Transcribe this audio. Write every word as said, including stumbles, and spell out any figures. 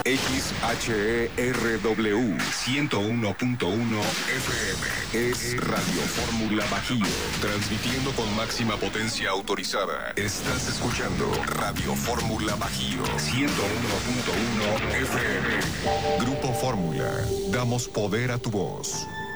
X H E R W ciento uno punto uno F M. Es Radio Fórmula Bajío. Transmitiendo con máxima potencia autorizada. Estás escuchando Radio Fórmula Bajío ciento uno punto uno F M. Grupo Fórmula. Damos poder a tu voz.